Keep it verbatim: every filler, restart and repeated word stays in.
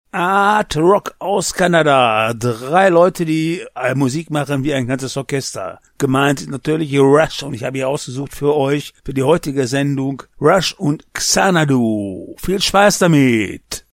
Art Rock aus Kanada. Drei Leute, die äh, Musik machen wie ein ganzes Orchester. Gemeint ist natürlich Rush und ich habe hier ausgesucht für euch, für die heutige Sendung, Rush und Xanadu. Viel Spaß damit!